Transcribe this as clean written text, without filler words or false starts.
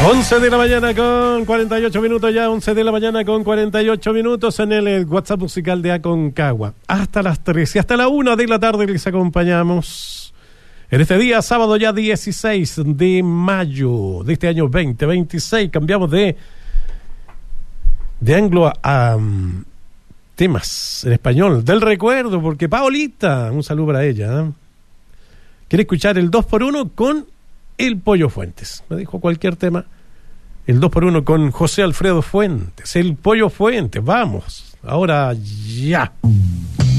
11 de la mañana con 48 minutos ya, 11 de la mañana con 48 minutos en el WhatsApp musical de Aconcagua. Hasta las 3 y hasta la 1 de la tarde les acompañamos en este día, sábado ya 16 de mayo de este año 2026. Cambiamos de anglo a temas en español, del recuerdo, porque Paolita, un saludo para ella, ¿eh? Quiere escuchar el 2x1 con el Pollo Fuentes. Me dijo cualquier tema. El 2x1 con José Alfredo Fuentes, el Pollo Fuentes. Vamos, ahora ya.